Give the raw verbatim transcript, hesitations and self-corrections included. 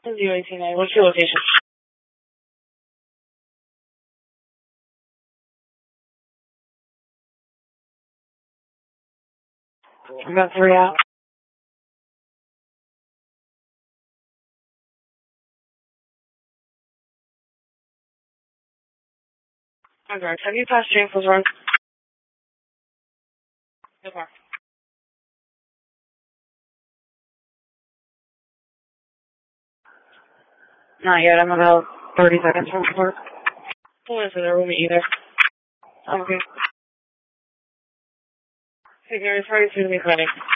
zero eighteen A. What's your location? About three out. Okay. Have you passed James' run? So far. Not yet. I'm about thirty seconds from the park. Don't answer there. We'll meet you there. Okay. Okay, Gary. Sorry to be cutting.